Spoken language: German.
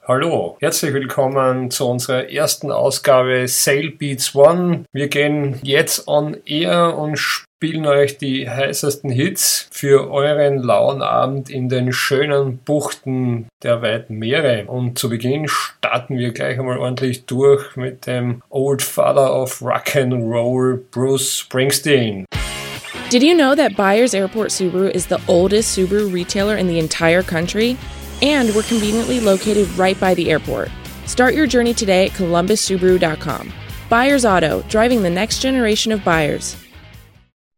Hallo, herzlich willkommen zu unserer ersten Ausgabe Sail Beats One. Wir gehen jetzt on air und spielen euch die heißesten Hits für euren lauen Abend in den schönen Buchten der weiten Meere. Und zu Beginn starten wir gleich einmal ordentlich durch mit dem Old Father of Rock and Roll, Bruce Springsteen. Did you know that Byers Airport Subaru is the oldest Subaru retailer in the entire country? And we're conveniently located right by the airport. Start your journey today at columbussubaru.com. Byers Auto, driving the next generation of buyers.